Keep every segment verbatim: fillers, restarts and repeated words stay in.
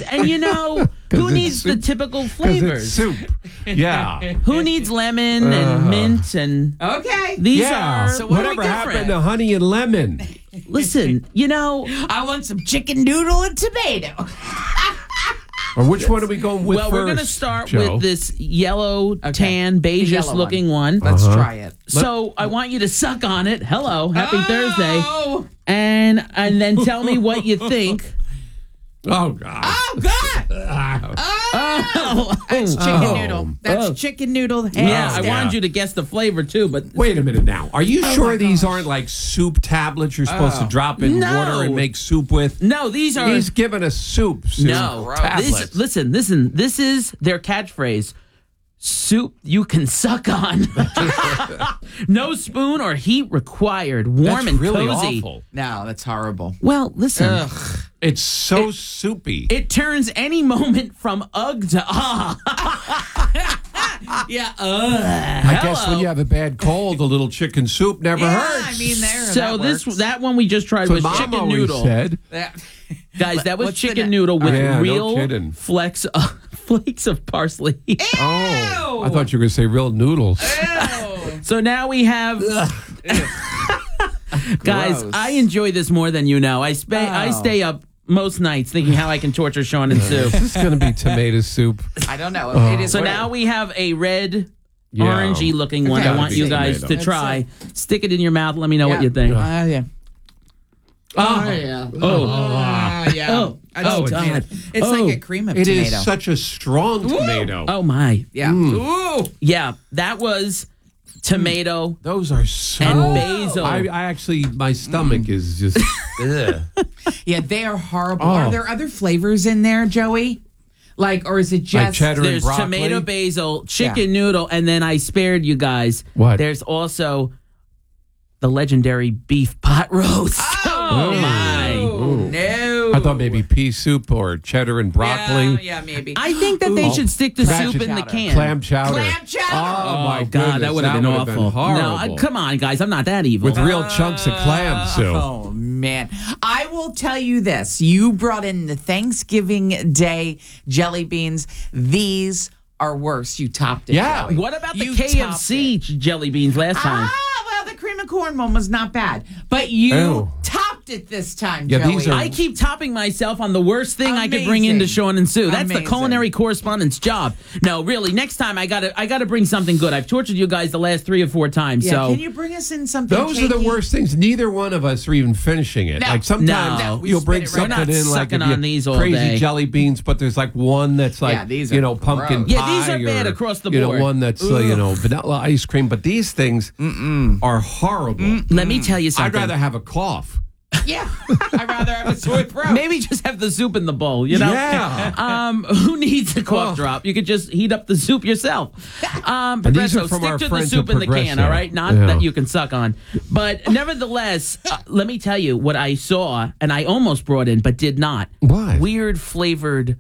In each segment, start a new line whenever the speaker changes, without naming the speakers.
And you know, who
it's
needs the
soup.
typical
'Cause
flavors?
it's soup. Yeah.
Who needs lemon and
Uh.
mint and
Okay.
these
yeah.
are
So what are we
Whatever happened
different?
to honey and lemon?
listen, you know,
I want some chicken noodle and tomato.
Or which one are we going with
well,
first?
we're going to start
Joe?
with this yellow, tan, beige
yellow
looking one.
Let's
Uh-huh.
try it.
So I want you to suck on it. Hello, happy Thursday.
Oh,
And and then tell me what you think.
Oh, God.
oh God!
Oh,
That's chicken
Oh.
noodle. That's
Oh.
chicken noodle.
yeah, I
yeah.
wanted you to guess the flavor too, but
Wait a minute now. Are you
Oh
sure
my
these
gosh.
aren't like soup tablets you're supposed
Oh.
to drop in
No.
water and make soup with?
no, these are
He's giving us soup. soup
no.
tablets.
This, listen, listen. This is their catchphrase: soup you can suck on. No spoon or heat required. Warm
That's
and
really
cozy.
awful.
No, that's horrible.
Well, listen.
Ugh.
It's so soupy.
It turns any moment from ugh to ah.
Yeah.
I guess when you have a bad cold, a little chicken soup never
Yeah,
hurts.
I mean, there.
So
that
this
works.
that one we just tried
so
was
Mom
chicken
always
noodle.
said.
That-
Guys, that was
What's the
chicken
ne-
noodle with
Yeah, no
real
kidding.
flecks of, flakes of parsley.
Oh, I thought you were going to say real noodles.
Ew.
So now we have guys,
Gross.
I enjoy this more than you know. I spa- I
Oh.
stay up most nights thinking how I can torture Sean and Sue.
This is going to be tomato soup.
I don't know.
Oh.
It is.
So
what-
now we have a red
Yeah.
orangey looking one.
Okay.
I want
Gotta
you
be
guys
tomato.
to try. Stick it in your mouth. Let me know what
Yeah.
you think.
Uh, yeah.
Oh,
yeah.
Oh.
Ah, yeah.
Oh.
I know
Oh,
what you mean.
God.
It's
Oh.
like a cream of
It
tomato.
is such a strong tomato.
oh my.
yeah. Ooh.
Yeah, that was tomato
Those are so.
and basil.
I, I actually, my stomach is just. ugh.
Yeah, they are horrible.
Oh.
Are there other flavors in there, Joey? Like, or is it just
Like cheddar and
There's
broccoli.
tomato, basil, chicken noodle, and then I spared you guys.
What?
There's also the legendary beef pot roast. Oh, my.
Oh, no.
I thought maybe pea soup or cheddar and broccoli.
Yeah, yeah, maybe.
I think that they
Ooh.
should stick the
Clam
soup in the
chowder.
can.
Clam chowder.
Clam chowder.
Oh,
Oh,
my
God,
goodness,
that would have been
would've
awful.
horrible.
no, I, come on, guys, I'm not that evil.
With real chunks of clam soup.
Oh, man. I will tell you this. You brought in the Thanksgiving Day jelly beans. These are worse. You topped it.
Yeah.
Joey.
What about the
You
K F C
topped it.
jelly beans last time?
Ah, well, the cream and corn one was not bad. But you
Ew.
topped it this time,
Yeah,
Joey.
these are-
I keep topping myself on the worst thing I could bring into
Amazing.
Sean and Sue. That's the
Amazing.
culinary correspondent's job. No, really, next time I gotta I gotta bring something good. I've tortured you guys the last three or four times.
Yeah,
so
can you bring us in something
Those are the
cakey?
worst things. Neither one of us are even finishing it.
No.
like sometimes
No.
We
you'll
spit
bring
it right
something
out. We're not
in like
sucking
if you-
on these all
crazy
day.
jelly beans, but there's like one that's like
Yeah, these
you
are
know pumpkin
gross.
pie.
Yeah, these are bad
or,
across the
You know
board.
one that's uh, you know vanilla ice cream, but these things are horrible.
let me tell you something.
I'd rather have a cough.
Yeah, I'd rather have a sore throat.
Maybe just have the soup in the bowl, you know?
Yeah.
Um, who needs a cough
Oh.
drop? You could just heat up the soup yourself. Um,
And these
Progresso,
are from
stick
our
to the
friends
soup
at
in the can,
Progresso.
all right? Not
Yeah.
that you can suck on. But nevertheless, uh, let me tell you what I saw, and I almost brought in, but did not.
What?
Weird flavored,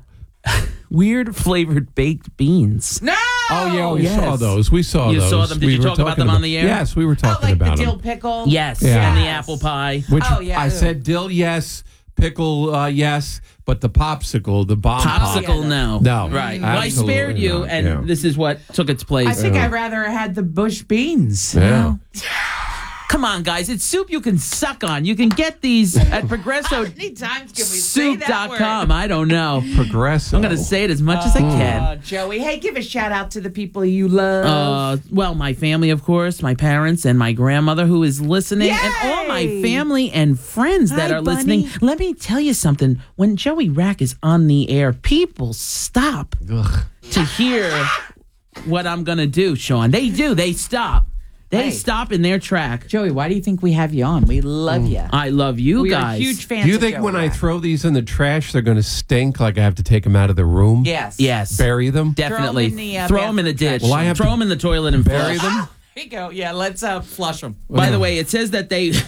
weird flavored baked beans.
No.
Oh yeah, we
Yes.
saw those. We saw
You
those.
saw them. Did
We
you
were
talk about
talking
them on the air?
Yes, we were
Oh,
talking
like
about
the dill
them.
pickle.
Yes,
Yeah.
and the
Yes.
apple pie.
Which
Oh, yeah,
I
ew.
said dill yes, pickle uh, yes, but the popsicle, the bomb pop.
Popsicle, no.
No.
Right. Well, I
Absolutely
spared you,
not,
and
yeah.
this is what took its place.
I think I'd rather have had the bush beans.
Yeah.
Come on, guys. It's soup you can suck on. You can get these at Progresso
How many times can we say
soup
that
dot
word?
com. I don't know.
Progressive.
I'm going to say it as much as I
Oh,
can.
Joey, hey, give a shout out to the people you love.
Uh, well, my family, of course, my parents and my grandmother who is listening, and all my
Yay!
family and friends that
Hi,
are listening.
Bunny.
Let me tell you something. When Joey Rack is on the air, people stop
Ugh.
to hear what I'm going to do, Sean. They do. They stop. They
Hey.
stop in their track.
Joey, why do you think we have you on? We love you.
I love you
we
guys.
are huge fans.
Do you
of
think
Joey
when I
Rack.
throw these in the trash, they're going to stink? Like I have to take them out of the room?
Yes.
Yes.
Bury them?
Definitely.
Throw 'em in the, uh,
Throw them in a
bathroom
ditch.
Well, I have
Throw
to
them in the toilet and
bury
flush.
them?
Here you go. Yeah, let's uh, flush them.
By the way, it says that they.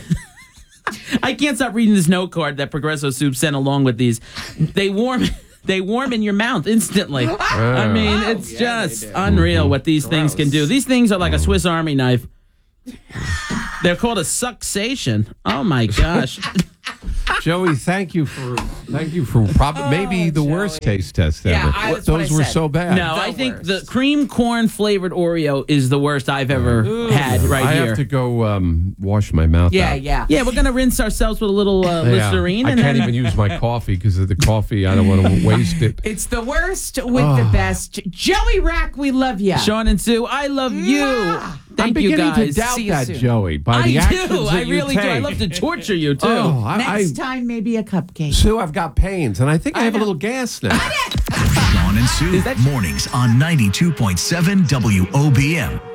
I can't stop reading this note card that Progresso Soup sent along with these. They warm. They warm in your mouth instantly. I mean, it's
yeah,
just
they do.
unreal what these things can do.
Gross.
These things are like a Swiss Army knife. They're called a sucksation. Oh my gosh.
Joey, thank you for thank you for probably maybe the worst taste test ever.
Yeah, I- that's what
Those
I
were
said.
so bad.
No,
The
I think
worst.
the cream corn flavored Oreo is the worst I've ever had right
I
here.
have to go um, wash my mouth
Yeah,
out.
yeah.
Yeah, we're gonna rinse ourselves with a little uh,
Yeah.
Listerine.
I
and
can't
then,
even use my coffee because of the coffee. I don't want to waste it.
It's the worst with the best. Joey Rack, we love you.
Sean and Sue, I love you.
Mwah.
Thank
I'm
you
beginning
guys.
to doubt
See you
that,
soon.
Joey, by
I
the actions
do.
that
I
you
really do. I
take.
love to torture you too.
Oh, I,
Next
I,
time, maybe a cupcake.
Sue, I've got pains, and I think I have a little gas now.
Sean and Sue, mornings on ninety-two point seven W O B M.